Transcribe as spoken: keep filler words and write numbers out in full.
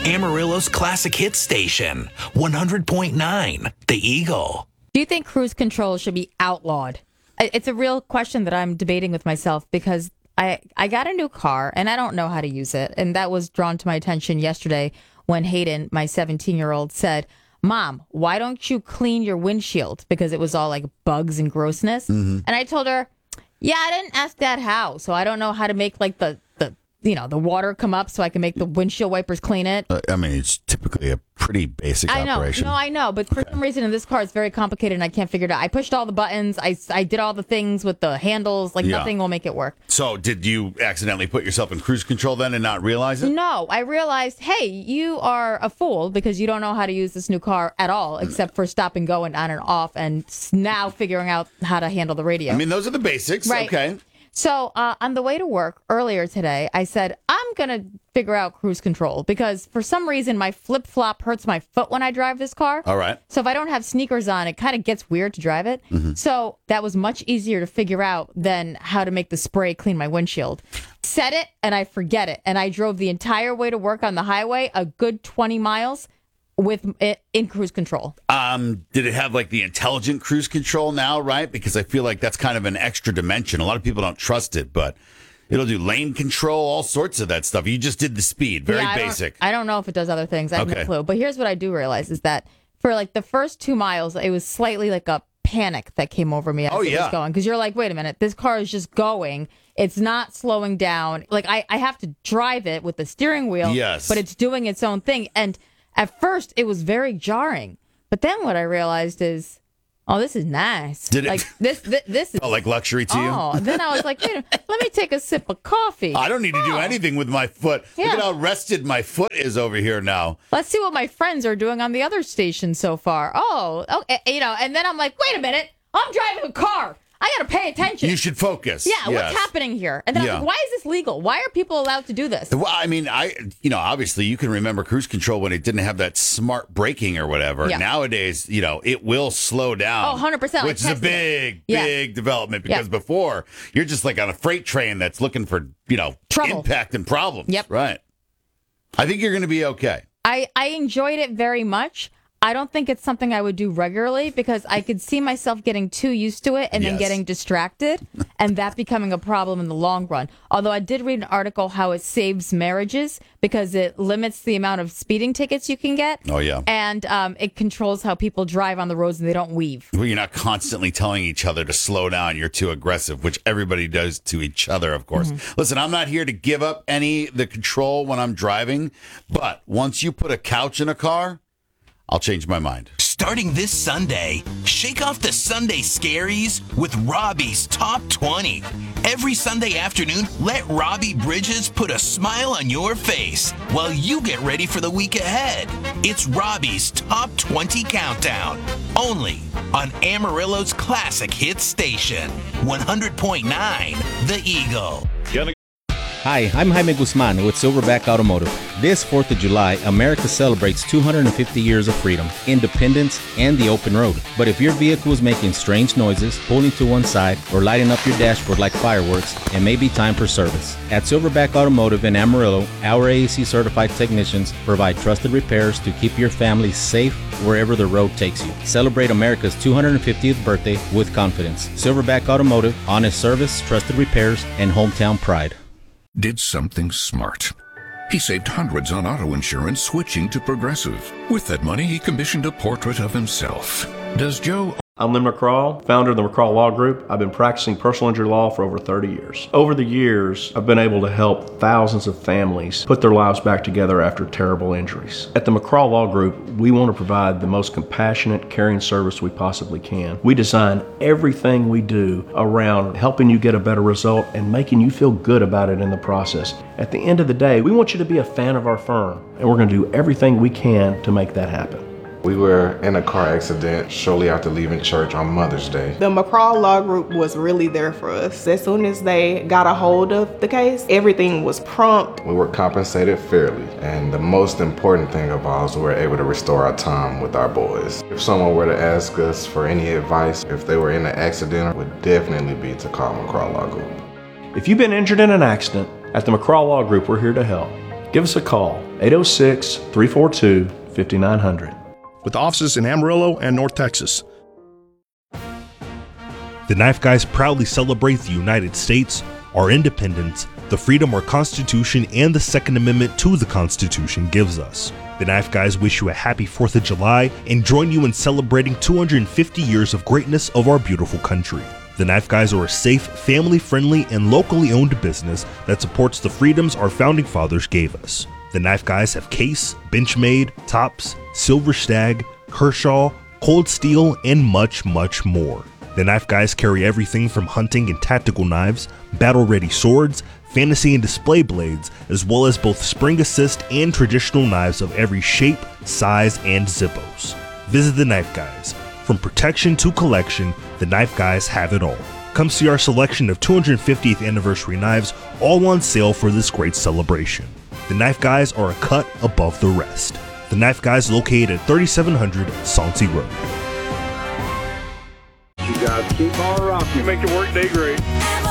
Amarillo's classic hit station, one hundred point nine, The Eagle. Do you think cruise control should be outlawed? It's a real question that I'm debating with myself because I, I got a new car and I don't know how to use it. And that was drawn to my attention yesterday when Hayden, my seventeen-year-old, said, Mom, why don't you clean your windshield? Because it was all like bugs and grossness. Mm-hmm. And I told her, yeah, I didn't ask Dad how. So I don't know how to make like the, the you know, the water come up so I can make the windshield wipers clean it. Uh, I mean, it's typically a pretty basic I know. operation. No, I know. But for Okay. some reason in this car, it's very complicated and I can't figure it out. I pushed all the buttons. I, I did all the things with the handles. Like Yeah. nothing will make it work. So did you accidentally put yourself in cruise control then and not realize it? No, I realized, hey, you are a fool because you don't know how to use this new car at all, except for stop and go and on and off, and s- now figuring out how to handle the radio. I mean, those are the basics. Right. Okay. So uh, on the way to work earlier today, I said, I'm going to figure out cruise control because for some reason my flip-flop hurts my foot when I drive this car. All right. So if I don't have sneakers on, it kind of gets weird to drive it. Mm-hmm. So that was much easier to figure out than how to make the spray clean my windshield. Set it and I forget it. And I drove the entire way to work on the highway, a good twenty miles, with it in cruise control. Um, did it have like the intelligent cruise control now, right? Because I feel like that's kind of an extra dimension. A lot of people don't trust it, but it'll do lane control, all sorts of that stuff. You just did the speed. Very Yeah, I don't- basic. I don't know if it does other things. I have Okay. no clue. But here's what I do realize is that for like the first two miles, it was slightly like a panic that came over me as Oh, it yeah. was going. Because you're like, wait a minute, this car is just going. It's not slowing down. Like I, I have to drive it with the steering wheel. Yes. But it's doing its own thing. And at first, it was very jarring. But then what I realized is, oh, this is nice. Did it- like this, this, this is Oh, like luxury to you? Oh, then I was like, wait a minute, let me take a sip of coffee. I don't need to do Oh. anything with my foot. Look Yeah. at how rested my foot is over here now. Let's see what my friends are doing on the other station so far. Oh, okay, you know, and then I'm like, wait a minute, I'm driving a car. I got to pay attention. You should focus. yeah, Yes. what's happening here? And then Yeah. I'm like, why is this legal? Why are people allowed to do this? Well, I mean, I, you know, obviously you can remember cruise control when it didn't have that smart braking or whatever. Yeah. Nowadays, you know, it will slow down. Oh, one hundred percent, I Which is a tested it. big, Yeah. big development because Yeah. before you're just like on a freight train that's looking for, you know, Trouble. impact and problems. Yep. Right. I think you're going to be okay. I, I enjoyed it very much. I don't think it's something I would do regularly because I could see myself getting too used to it and then Yes. getting distracted and that becoming a problem in the long run. Although I did read an article how it saves marriages because it limits the amount of speeding tickets you can get. Oh, yeah. And um, it controls how people drive on the roads and they don't weave. Well, you're not constantly telling each other to slow down. You're too aggressive, which everybody does to each other, of course. Mm-hmm. Listen, I'm not here to give up any the control when I'm driving, but once you put a couch in a car, I'll change my mind. Starting this Sunday, shake off the Sunday scaries with Robbie's Top twenty. Every Sunday afternoon, let Robbie Bridges put a smile on your face while you get ready for the week ahead. It's Robbie's Top twenty Countdown, only on Amarillo's classic hit station, one hundred point nine, The Eagle. Hi, I'm Jaime Guzman with Silverback Automotive. This fourth of July, America celebrates two hundred fifty years of freedom, independence, and the open road. But if your vehicle is making strange noises, pulling to one side, or lighting up your dashboard like fireworks, it may be time for service. At Silverback Automotive in Amarillo, our A A C certified technicians provide trusted repairs to keep your family safe wherever the road takes you. Celebrate America's two hundred fiftieth birthday with confidence. Silverback Automotive, honest service, trusted repairs, and hometown pride. Did something smart. He saved hundreds on auto insurance switching to Progressive. With that money, he commissioned a portrait of himself. Does Joe... I'm Lynn McCraw, founder of the McCraw Law Group. I've been practicing personal injury law for over thirty years. Over the years, I've been able to help thousands of families put their lives back together after terrible injuries. At the McCraw Law Group, we want to provide the most compassionate, caring service we possibly can. We design everything we do around helping you get a better result and making you feel good about it in the process. At the end of the day, we want you to be a fan of our firm, and we're going to do everything we can to make that happen. We were in a car accident shortly after leaving church on Mother's Day. The McCraw Law Group was really there for us. As soon as they got a hold of the case, everything was prompt. We were compensated fairly, and the most important thing of all is we were able to restore our time with our boys. If someone were to ask us for any advice, if they were in an accident, it would definitely be to call McCraw Law Group. If you've been injured in an accident, at the McCraw Law Group, we're here to help. Give us a call, eight oh six, three four two, five nine zero zero. With offices in Amarillo and North Texas. The Knife Guys proudly celebrate the United States, our independence, the freedom our Constitution and the Second Amendment to the Constitution gives us. The Knife Guys wish you a happy fourth of July and join you in celebrating two hundred fifty years of greatness of our beautiful country. The Knife Guys are a safe, family-friendly, and locally owned business that supports the freedoms our founding fathers gave us. The Knife Guys have Case, Benchmade, Tops, Silver Stag, Kershaw, Cold Steel, and much, much more. The Knife Guys carry everything from hunting and tactical knives, battle-ready swords, fantasy and display blades, as well as both spring assist and traditional knives of every shape, size, and zippos. Visit the Knife Guys. From protection to collection, the Knife Guys have it all. Come see our selection of two hundred fiftieth anniversary knives, all on sale for this great celebration. The Knife Guys are a cut above the rest. The Knife Guys located at thirty-seven hundred Sauncey Road. You guys keep on rocking. You make your work day great.